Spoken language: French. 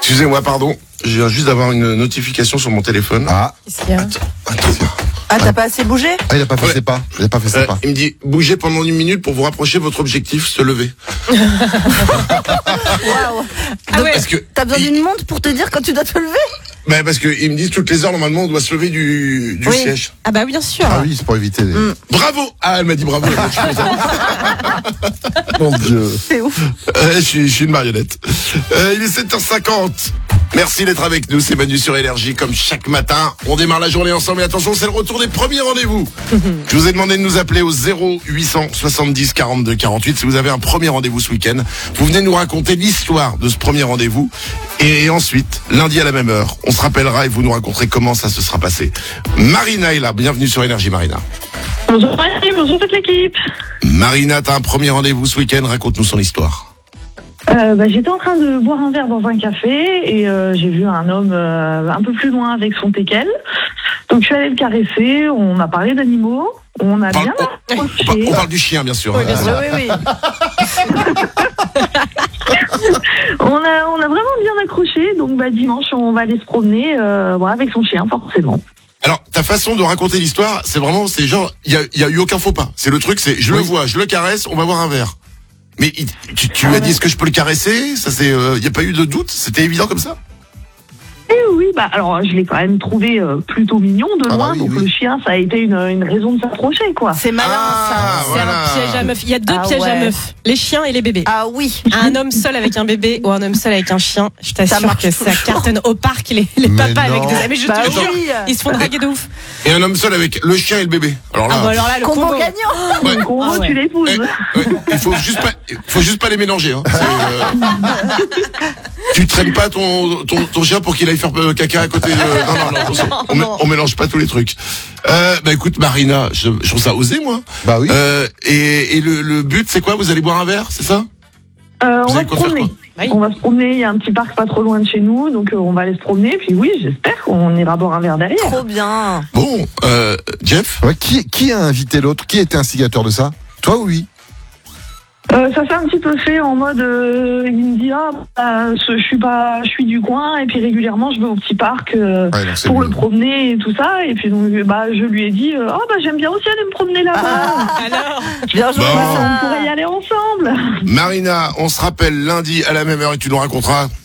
Excusez-moi, pardon. Je viens juste d'avoir une notification sur mon téléphone. Ah, Qu'est-ce qu'il y a ? Attends. Ah, t'as pas assez bougé? il a pas fait Ouais. ses pas. Il a pas fait ses pas. Il me dit, bougez pendant 1 minute pour vous rapprocher de votre objectif, se lever. Waouh. Ah ouais. Parce que, T'as besoin d'une montre pour te dire quand tu dois te lever? parce que ils me disent toutes les heures, normalement, on doit se lever du Oui. siège. Ah bah bien sûr. Ah oui, c'est pour éviter les... Bravo! Ah, elle m'a dit bravo. Mon Dieu. C'est ouf. Je suis une marionnette. Il est 7h50. Merci d'être avec nous, c'est Manu sur Énergie, comme chaque matin. On démarre la journée ensemble et attention, c'est le retour des premiers rendez-vous. Je vous ai demandé de nous appeler au 0870 42 48 si vous avez un premier rendez-vous ce week-end. Vous venez nous raconter l'histoire de ce premier rendez-vous. Et ensuite, lundi à la même heure, on se rappellera et vous nous raconterez comment ça se sera passé. Marina est là, bienvenue sur Énergie Marina. Bonjour Mathieu, bonjour toute l'équipe. Marina, t'as un premier rendez-vous ce week-end, raconte-nous son histoire. J'étais en train de boire un verre dans un café et j'ai vu un homme un peu plus loin avec son teckel. Donc je suis allée le caresser, on a parlé d'animaux, on a bien approché. On parle du chien, bien sûr. Oui, bien sûr. Oui. On a vraiment bien accroché, donc dimanche on va aller se promener avec son chien forcément. Alors, ta façon de raconter l'histoire, c'est genre, il y a eu aucun faux pas. C'est le truc, c'est, je le vois, je le caresse, on va voir un verre. Mais tu lui as dit, est-ce que je peux le caresser? Ça c'est, il y a pas eu de doute? C'était évident comme ça? Et oui, alors je l'ai quand même trouvé plutôt mignon de Ah loin, oui, donc oui. le chien ça a été une raison de s'approcher quoi. C'est malin, ça. C'est un piège à meuf. Il y a deux Ah pièges à ouais. meufs. Les chiens et les bébés. Ah oui. Un homme seul avec un bébé ou un homme seul avec un chien, je t'assure marche que ça toujours. cartonne au parc les Mais papas avec non. des... Mais je Bah te jure, oui. ils se font draguer de ouf. Et un homme seul avec le chien et le bébé. Alors là, Ah bah alors là, le Combo combo. gagnant. ouais, Donc Ah ouais. tu l'épouses. il faut juste pas les mélanger. Hein. Tu traînes pas ton chien pour qu'il aille faire caca à côté de... Non, attention. On mélange pas tous les trucs. Écoute, Marina, je trouve ça osé, moi. Bah oui. Et le but, c'est quoi? Vous allez boire un verre, c'est ça? On Vous va avez se quoi faire, promener. quoi? Oui. On va se promener, il y a un petit parc pas trop loin de chez nous, donc on va aller se promener. Puis oui, j'espère qu'on ira boire un verre derrière. Trop bien. Bon, Jeff? Ouais, qui a invité l'autre? Qui était instigateur de ça? Toi ou lui? Ça s'est un petit peu fait en mode, il me dit je suis du coin et puis régulièrement je vais au petit parc Ouais, donc c'est pour lui. le promener et tout ça et puis donc je lui ai dit j'aime bien aussi aller me promener là-bas. Alors, Bien joué. Bon. On ça. pourrait y aller ensemble. Marina, on se rappelle lundi à la même heure et tu nous raconteras